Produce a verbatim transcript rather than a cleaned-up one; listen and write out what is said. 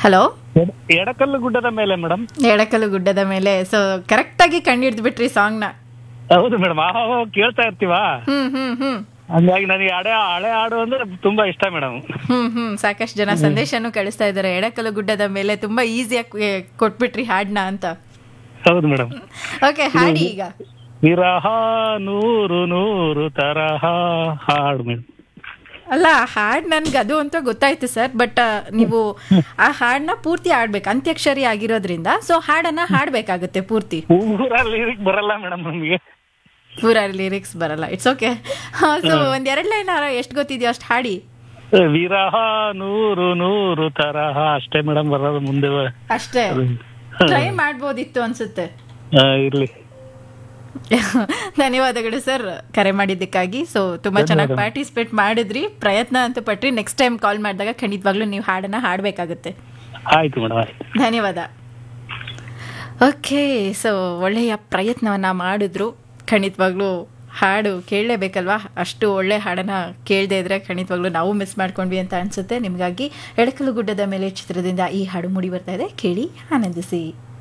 Hello, ಎಡ- ಎಡಕಲ್ಲು ಗುಡ್ಡದ ಮೇಲೆ ಮೇಡಮ್. ಎಡಕಲು ಗುಡ್ಡದ ಮೇಲೆ. ಸೊ ಕರೆಕ್ಟಾಗಿ ಕಂಡು ಬಿಟ್ರಿ ಸಾಂಗ್ನ. ಹೌದು ಮೇಡಮ್, ಆ ಕೇಳ್ತಾ ಇರ್ತೀವಾ, ಹ್ಮ್ ಹ್ಮ್ ಹ್ಮ್ ಹಂಗಾಗಿ ನನಗೆ ಹಳೆ ಹಳೆ ಹಾಡು ಅಂದ್ರೆ ತುಂಬಾ ಇಷ್ಟ ಮೇಡಮ್. ಹ್ಮ್ ಹ್ಮ್ ಸಾಕಷ್ಟು ಜನ ಸಂದೇಶನೂ ಕಳಿಸ್ತಾ ಇದ್ದಾರೆ. ಎಡಕಲು ಗುಡ್ಡದ ಮೇಲೆ ತುಂಬಾ ಈಸಿಯಾಗಿ ಕೊಟ್ಬಿಟ್ರಿ ಹಾಡ್ನ ಅಂತ. ಹೌದು ಮೇಡಮ್. ಓಕೆ, ಹಾಡಿ ಈಗ. ವಿರಹ ನೂರು ನೂರು ತರಹ ಹಾಡು ಮೇಡಮ್. ಅಲ್ಲ, ಹಾಡ್ ನನ್ಗೆ ಅದು ಅಂತ ಗೊತ್ತಾಯ್ತು ಸರ್, ಬಟ್ ನೀವು ಆ ಹಾಡನ್ನ ಪೂರ್ತಿ ಆಡ್ಬೇಕು, ಅಂತ್ಯಕ್ಷರಿ ಆಗಿರೋದ್ರಿಂದ. ಸೊ ಹಾಡನ್ನ ಹಾಡ್ಬೇಕಾಗುತ್ತೆ ಪೂರ್ತಿ. ಊರಲ್ಲಿ ಲಿರಿಕ್ ಬರಲ್ಲ ಮೇಡಮ್ ನಮಗೆ. ಪೂರ ಲಿರಿಕ್ಸ್ ಬರಲ್ಲ, ಇಟ್ಸ್ ಓಕೆ. ಸೊ ಒಂದ್ ಎರಡ್ ಲೈನ್ ಎಷ್ಟು ಗೊತ್ತಿದೆಯೋ ಅಷ್ಟು ಹಾಡಿ. ವಿರಹ ನೂರು ನೂರು ತರಹ ಅಷ್ಟೇ ಮೇಡಮ್ ಬರೋದು, ಮುಂದೆ ಅಷ್ಟೇ ಟ್ರೈ ಮಾಡ್ಬೋದಿತ್ತು ಅನ್ಸುತ್ತೆ. ಆ, ಇರ್ಲಿ. ಧನ್ಯವಾದಗಳು ಸರ್ ಕರೆ ಮಾಡಿದ್ದಕ್ಕಾಗಿ. ಸೊ ತುಂಬಾ ಚೆನ್ನಾಗಿ ಧನ್ಯವಾದ. ಪಾರ್ಟಿಸಿಪೇಟ್ ಮಾಡಿದ್ರಿ, ಪ್ರಯತ್ನ ಅಂತ ಪಟ್ರಿ. ನೆಕ್ಸ್ಟ್ ಟೈಮ್ ಕಾಲ್ ಮಾಡಿದಾಗ ಖಂಡಿತವಾಗ್ಲೂ ನೀವು ಹಾಡನ್ನ ಹಾಡಬೇಕಾಗುತ್ತೆ. ಆಯ್ತು ಮೇಡಮ್, ಆಯ್ತು. ಧನ್ಯವಾದ. ಓಕೆ, ಸೊ ಒಳ್ಳೆಯ ಪ್ರಯತ್ನವನ್ನ ಮಾಡಿದ್ರು. ಖಂಡಿತವಾಗ್ಲೂ ಹಾಡು ಕೇಳಲೇಬೇಕಲ್ವಾ, ಅಷ್ಟು ಒಳ್ಳೆ ಹಾಡನ್ನ ಕೇಳದೇ ಇದ್ರೆ ಖಂಡಿತವಾಗ್ಲೂ ನಾವು ಮಿಸ್ ಮಾಡ್ಕೊಂಡ್ವಿ ಅಂತ ಅನ್ಸುತ್ತೆ. ನಿಮಗಾಗಿ ಎಡಕಲು ಗುಡ್ಡದ ಮೇಲೆ ಚಿತ್ರದಿಂದ ಈ ಹಾಡು ಮೂಡಿ ಬರ್ತಾ ಇದೆ, ಕೇಳಿ ಆನಂದಿಸಿ.